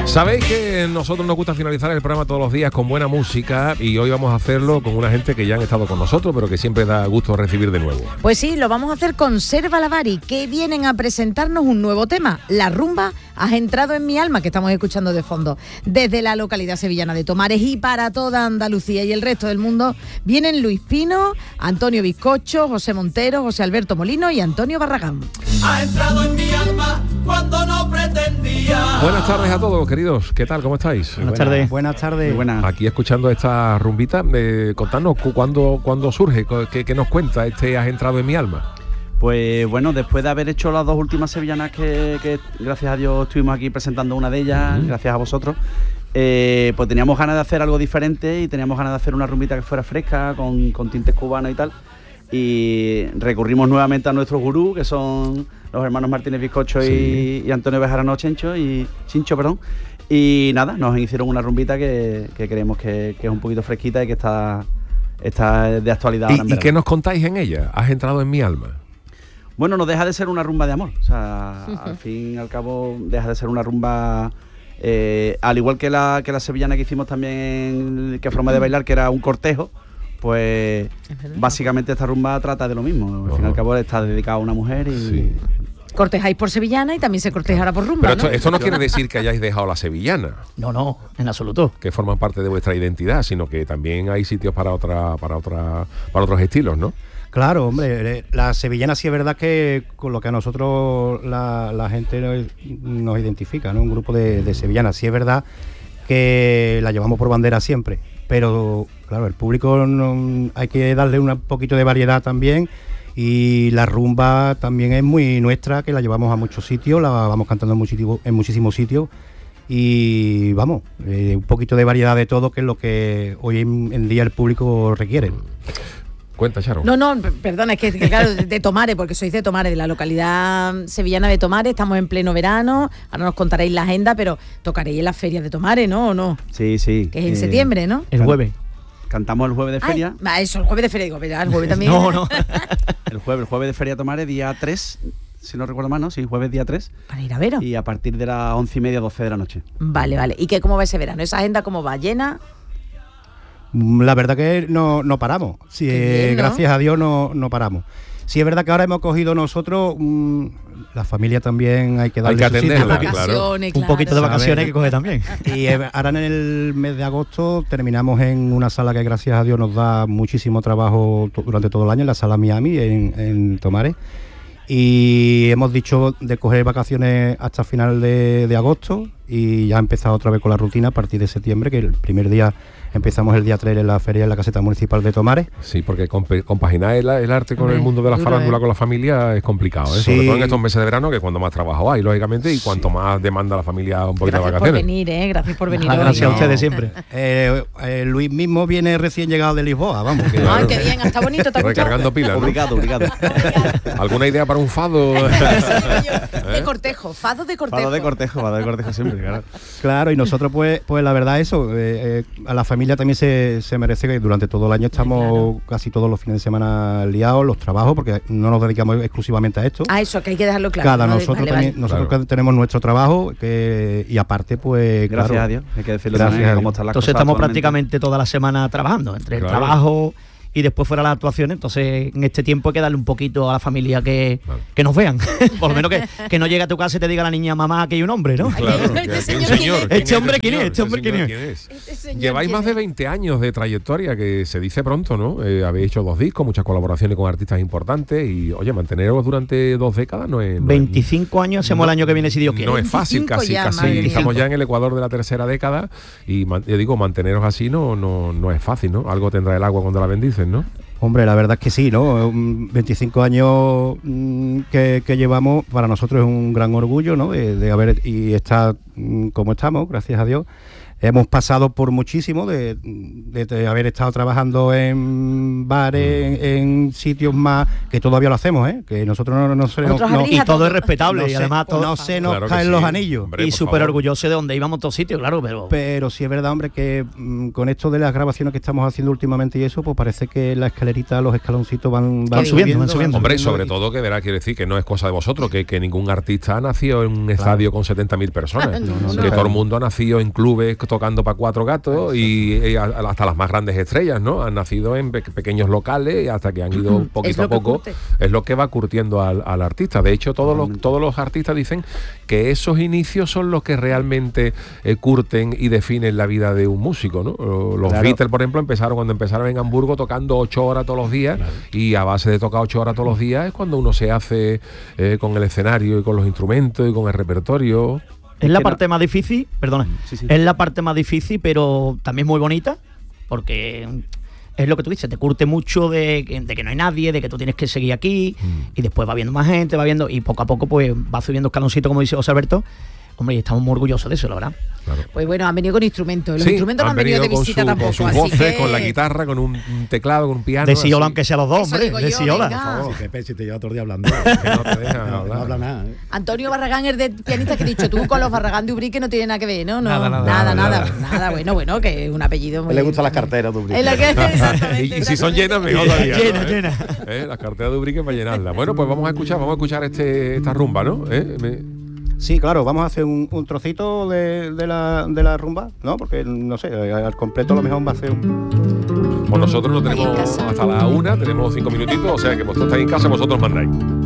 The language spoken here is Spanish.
Sabéis que nosotros nos gusta finalizar el programa todos los días con buena música y hoy vamos a hacerlo con una gente que ya han estado con nosotros, pero que siempre da gusto recibir de nuevo. Pues sí, lo vamos a hacer con Serva Lavari, que vienen a presentarnos un nuevo tema, La Rumba Has Entrado en Mi Alma, que estamos escuchando de fondo. Desde la localidad sevillana de Tomares y para toda Andalucía y el resto del mundo vienen Luis Pino, Antonio Bizcocho, José Montero, José Alberto Molino y Antonio Barragán. Ha entrado en mi alma cuando no pretendía. Buenas tardes a todos, queridos. ¿Qué tal? ¿Cómo estáis? Buenas tardes. Buenas tardes. Buenas. Aquí escuchando esta rumbita, contadnos cuándo surge, qué nos cuenta Has Entrado en Mi Alma. Pues bueno, después de haber hecho las dos últimas sevillanas que gracias a Dios estuvimos aquí presentando una de ellas, gracias a vosotros, pues teníamos ganas de hacer algo diferente y teníamos ganas de hacer una rumbita que fuera fresca, con tintes cubanos y tal. Y recurrimos nuevamente a nuestros gurús, que son los hermanos Martínez Bizcocho y Antonio Bejarano Chincho, y nada, nos hicieron una rumbita que creemos que es un poquito fresquita y que está de actualidad ahora en ¿Y qué nos contáis en ella? Has entrado en mi alma. Bueno, no deja de ser una rumba de amor, o sea, al fin y al cabo deja de ser una rumba, al igual que la sevillana que hicimos también, que forma de bailar, que era un cortejo. Pues básicamente esta rumba trata de lo mismo. Al fin y al cabo está dedicada a una mujer y... Sí. Cortejáis por sevillana y también se cortejará por rumba, Pero ¿no? esto no quiere decir que hayáis dejado la sevillana. No, en absoluto. Que forman parte de vuestra identidad, sino que también hay sitios para otros estilos, ¿no? Claro, hombre, la sevillana sí es verdad que con lo que a nosotros la gente nos identifica, ¿no? Un grupo de sevillanas. Sí es verdad que la llevamos por bandera siempre, pero claro, el público hay que darle un poquito de variedad también, y la rumba también es muy nuestra, que la llevamos a muchos sitios, la vamos cantando en muchísimos sitios, y vamos, un poquito de variedad de todo, que es lo que hoy en día el público requiere. Cuenta, Charo. No, perdona, es que claro, de Tomares, porque sois de Tomares, de la localidad sevillana de Tomares, estamos en pleno verano, ahora nos contaréis la agenda, pero tocaréis en las ferias de Tomares, ¿no? ¿O no? Sí. Que es en septiembre, ¿no? El jueves. Cantamos el jueves de feria. Eso, el jueves de feria, digo, pero el jueves también. No. El jueves de feria Tomares, día 3, si no recuerdo mal, ¿no? Sí, jueves día 3. Para ir a veros. Y a partir de las 11:30, 12 de la noche. Vale. ¿Y cómo va ese verano? ¿Esa agenda cómo va? ¿Llena? La verdad que no paramos. Sí, bien, ¿no? Gracias a Dios no paramos. Sí es verdad que ahora hemos cogido nosotros, la familia también hay que darle Hay que su sitio. atenderla, Vacaciones, Un claro. poquito de vacaciones hay que coger también. Y ahora en el mes de agosto terminamos en una sala que gracias a Dios nos da muchísimo trabajo durante todo el año, en la sala Miami, en Tomares. Y hemos dicho de coger vacaciones hasta final de agosto, y ya ha empezado otra vez con la rutina a partir de septiembre, que el primer día empezamos el día 3 en la feria en la caseta municipal de Tomares. Sí, porque compaginar el arte con Hombre, el mundo de la duro, farándula, con la familia, es complicado, ¿eh? Sí. Sobre todo en estos meses de verano, que es cuando más trabajo hay, lógicamente, y cuanto más demanda la familia un poquito de Gracias por vacaciones. venir, gracias por venir. Gracias a hoy. ustedes siempre. Luis mismo viene recién llegado de Lisboa, vamos. Que Ay, qué bien, está bonito. ¿Te ha gustado? Recargando pilas, ¿no? Obrigado. ¿Alguna idea para un fado? De cortejo, fado de cortejo. Fado de cortejo siempre, claro. Claro, y nosotros pues la verdad eso, a la familia también se merece que durante todo el año estamos casi todos los fines de semana liados, los trabajos, porque no nos dedicamos exclusivamente a esto. Eso, que hay que dejarlo claro. Cada ¿no? nosotros Vale. también, nosotros tenemos nuestro trabajo, y aparte pues Gracias claro, a Dios, hay que decirlo Gracias también, a cómo Dios. están las Entonces cosas estamos actualmente. prácticamente toda la semana trabajando, entre el Claro. trabajo y después fuera las actuaciones. Entonces en este tiempo hay que darle un poquito a la familia que nos vean. Por lo menos que no llegue a tu casa y te diga la niña, mamá, que hay un hombre, ¿no? Claro, Este que aquí señor un señor. quién es. Este hombre quién es, señor? este hombre quién señor es. Este señor, Lleváis ¿quién más de es? 20 años de trayectoria, que se dice pronto, ¿no? Habéis hecho 2 discos, muchas colaboraciones con artistas importantes, y oye, manteneros durante 2 décadas no es... 25 años hacemos el año que viene, si Dios quiere. No es fácil, 25 casi ya, madre mía. estamos ya en el ecuador de la tercera década, y yo digo, manteneros así no es fácil, ¿no? Algo tendrá el agua cuando la bendices, ¿no? Hombre, la verdad es que sí, ¿no? 25 años que llevamos, para nosotros es un gran orgullo, ¿no? De haber y estar como estamos, gracias a Dios. hemos pasado por muchísimo de haber estado trabajando en bares, en sitios más, que todavía lo hacemos, que nosotros no se nos... Y todo es respetable, y además todo... No se nos caen los anillos. Hombre, y súper orgulloso de donde íbamos a todos sitios, claro, Pero sí es verdad, hombre, que con esto de las grabaciones que estamos haciendo últimamente y eso, pues parece que la escalerita, los escaloncitos van subiendo. Hombre, y sobre todo que verá, quiero decir que no es cosa de vosotros, que ningún artista ha nacido en un estadio con 70.000 personas, que todo el mundo ha nacido en clubes tocando para 4 gatos y hasta las más grandes estrellas, ¿no? Han nacido en pequeños locales y hasta que han ido poquito a poco, es lo que va curtiendo al artista. De hecho, todos los artistas dicen que esos inicios son los que realmente curten y definen la vida de un músico, ¿no? Los Beatles, por ejemplo, cuando empezaron en Hamburgo tocando 8 horas todos los días, y a base de tocar 8 horas todos los días es cuando uno se hace con el escenario y con los instrumentos y con el repertorio. Es la parte más difícil, perdona, es la parte más difícil, pero también muy bonita, porque es lo que tú dices, te curte mucho de que no hay nadie, de que tú tienes que seguir aquí, y después va viendo más gente, y poco a poco pues va subiendo escaloncito, como dice José Alberto. Hombre, y estamos muy orgullosos de eso, la verdad. Claro. Pues bueno, han venido con instrumentos. Los instrumentos no han venido de visita tampoco. Con sus voces, con la guitarra, con un teclado, con un piano. De Siola, aunque sea los dos, hombre. De Siola. Por favor, Pepe, si te lleva todo el día hablando. Que no te deja hablar. No habla nada. Antonio Barragán es de pianista que he dicho tú con los Barragán de Ubrique no tiene nada que ver, ¿no? Nada. Bueno, que es un apellido muy... Le gustan las carteras de Ubrique. Y si son llenas, mejor todavía. Llena. Las carteras de Ubrique para llenarlas. Bueno, pues vamos a escuchar esta rumba, ¿no? Sí, claro, vamos a hacer un trocito de la rumba, ¿no? Porque, no sé, al completo lo mejor va a ser Pues nosotros no tenemos hasta la 1, tenemos 5 minutitos, o sea que vosotros estáis en casa, vosotros mandáis.